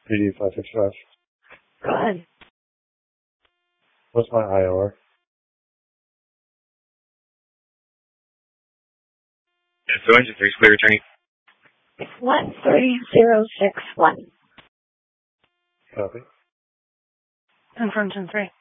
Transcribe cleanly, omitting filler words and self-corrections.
PD565. Go ahead. What's my IOR? So engine 3's clear, returning. 13061. Copy. Confirm engine 3.